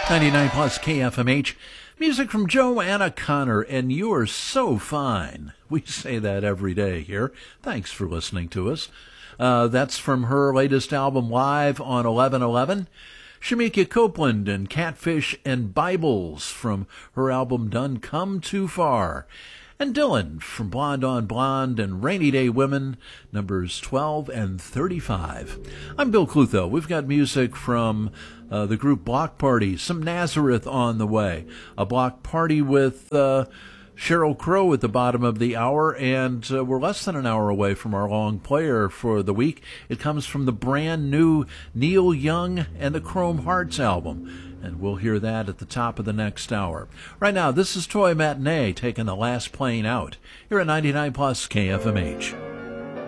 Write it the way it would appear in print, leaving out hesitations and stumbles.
99 plus KFMH. Music from Joanna Connor, and you're so fine. We say that every day here. Thanks for listening to us. That's from her latest album, Live on 11/11. Shamika Copeland and Catfish and Bibles from her album Done Come Too Far. And Dylan from Blonde on Blonde and Rainy Day Women, numbers 12 and 35. I'm Bill Clutho. We've got music from the group Block Party, some Nazareth on the way, a block party with Sheryl Crow at the bottom of the hour, and we're less than an hour away from our long player for the week. It comes from the brand new Neil Young and the Chrome Hearts album, and we'll hear that at the top of the next hour. Right now, this is Toy Matinee taking the last plane out here at 99 plus KFMH.